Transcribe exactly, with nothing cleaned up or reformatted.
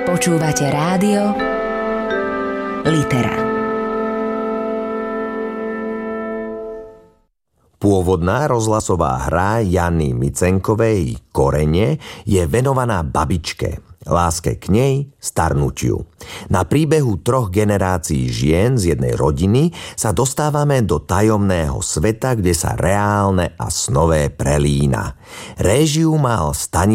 Počúvate rádio Litera. Pôvodná rozhlasová hra Jany Micenkovej Korene je venovaná babičke, láske k nej, starnutiu. Na príbehu troch generácií žien z jednej rodiny sa dostávame do tajomného sveta, kde sa reálne a snové prelína. Réžiu mal Stani